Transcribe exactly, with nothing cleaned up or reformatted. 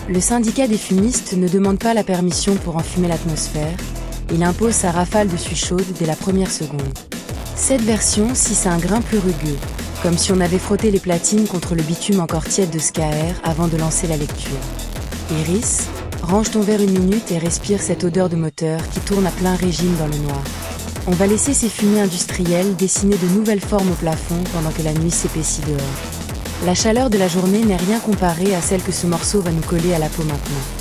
Le syndicat des fumistes ne demande pas la permission pour enfumer l'atmosphère, il impose sa rafale de suie chaude dès la première seconde. Cette version-ci c'est un grain plus rugueux, comme si on avait frotté les platines contre le bitume encore tiède de Scaer avant de lancer la lecture. Iris, range ton verre une minute et respire cette odeur de moteur qui tourne à plein régime dans le noir. On va laisser ces fumées industrielles dessiner de nouvelles formes au plafond pendant que la nuit s'épaissit dehors. La chaleur de la journée n'est rien comparée à celle que ce morceau va nous coller à la peau maintenant.